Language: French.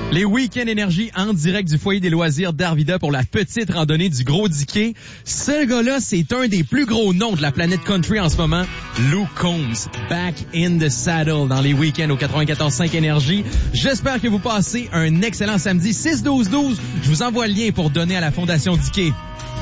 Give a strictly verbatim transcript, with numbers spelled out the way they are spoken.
Les week-ends énergie en direct du foyer des loisirs d'Arvida pour la petite randonnée du Gros Diquet. Ce gars-là, c'est un des plus gros noms de la planète country en ce moment. Luke Combs, back in the saddle dans les week-ends au quatre-vingt-quatorze cinq énergie. J'espère que vous passez un excellent samedi. six douze douze, je vous envoie le lien pour donner à la Fondation Diquet.